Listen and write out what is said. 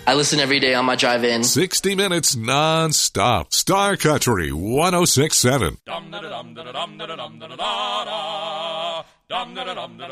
I listen every day on my drive in. 60 minutes non-stop. Star Country 106.7.